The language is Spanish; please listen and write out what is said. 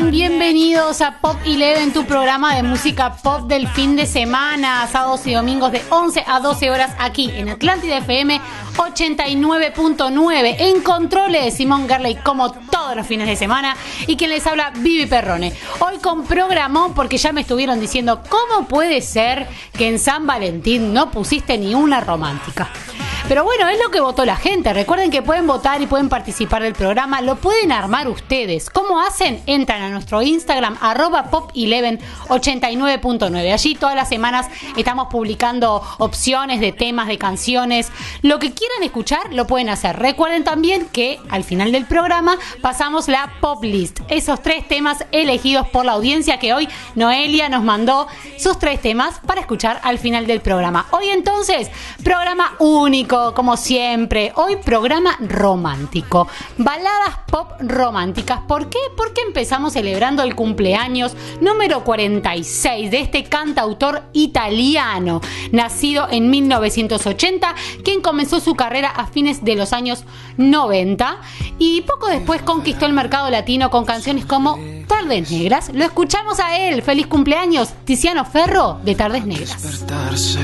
están? Bienvenidos a Pop 11, tu programa de música pop del fin de semana, sábados y domingos de 11 a 12 horas aquí en Atlántida FM 89.9. En controles, Simón Garley, como todos los fines de semana, y quien les habla, Vivi Perrone. Hoy con programón, porque ya me estuvieron diciendo, ¿cómo puede ser que en San Valentín no pusiste ni una romántica? Pero bueno, es lo que votó la gente. Recuerden que pueden votar y pueden participar del programa. Lo pueden armar ustedes. ¿Cómo hacen? Entran a nuestro Instagram, @pop1189.9. Allí todas las semanas estamos publicando opciones de temas, de canciones. Lo que quieran escuchar, lo pueden hacer. Recuerden también que al final del programa pasamos la Pop List. Esos 3 temas elegidos por la audiencia, que hoy Noelia nos mandó sus 3 temas para escuchar al final del programa. Hoy entonces, programa único, como siempre. Hoy programa romántico, baladas pop románticas. ¿Por qué? Porque empezamos celebrando el cumpleaños número 46 de este cantautor italiano, nacido en 1980, quien comenzó su carrera a fines de los años 90 y poco después conquistó el mercado latino con canciones como Tardes Negras. Lo escuchamos a él. Feliz cumpleaños, Tiziano Ferro, de Tardes Negras.